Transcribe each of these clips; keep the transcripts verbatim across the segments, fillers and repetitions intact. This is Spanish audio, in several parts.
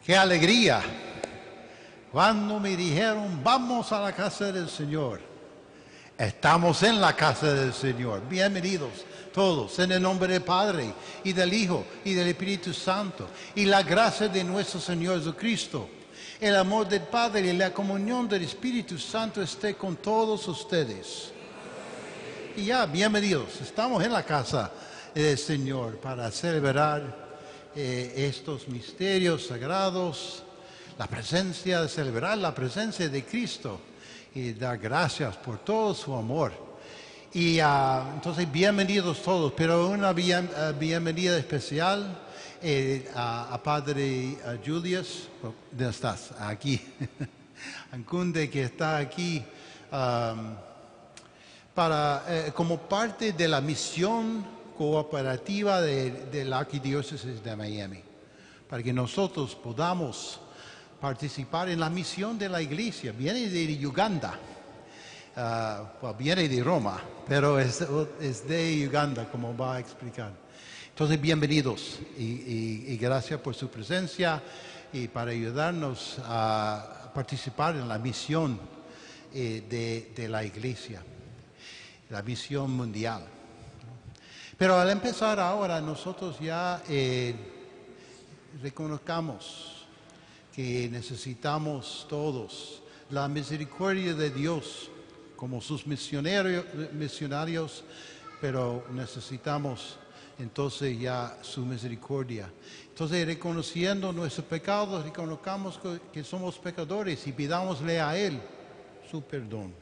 Qué alegría cuando me dijeron, vamos a la casa del Señor. Estamos en la casa del Señor. Bienvenidos todos en el nombre del Padre y del Hijo y del Espíritu Santo. Y la gracia de nuestro Señor Jesucristo, el amor del Padre y la comunión del Espíritu Santo esté con todos ustedes. Y ya, bienvenidos. Estamos en la casa del Señor para celebrar eh, estos misterios sagrados, la presencia, celebrar la presencia de Cristo y dar gracias por todo su amor. Y uh, entonces, bienvenidos todos, pero una bien, uh, bienvenida especial eh, a, a Padre uh, Julius. ¿Dónde estás? Aquí. Ancunde, que está aquí um, para, eh, como parte de la misión cooperativa de, de la Arquidiócesis de Miami, para que nosotros podamos participar en la misión de la iglesia. Viene de Uganda, uh, well, viene de Roma, pero es, es de Uganda, como va a explicar. Entonces, bienvenidos y, y, y gracias por su presencia y para ayudarnos a participar en la misión eh, de, de la iglesia, la misión mundial. Pero al empezar ahora, nosotros ya eh, reconozcamos que necesitamos todos la misericordia de Dios como sus misionarios, misionarios, pero necesitamos entonces ya su misericordia. Entonces, reconociendo nuestros pecados, reconozcamos que somos pecadores y pidámosle a Él su perdón.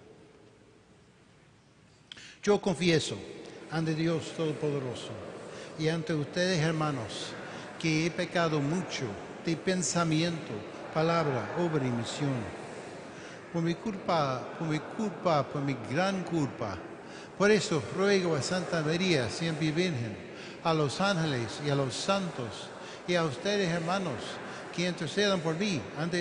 Yo confieso ante Dios Todopoderoso y ante ustedes, hermanos, que he pecado mucho de pensamiento, palabra, obra y misión. Por mi culpa, por mi culpa, por mi gran culpa. Por eso ruego a Santa María, siempre Virgen, a los ángeles y a los santos, y a ustedes, hermanos, que intercedan por mí ante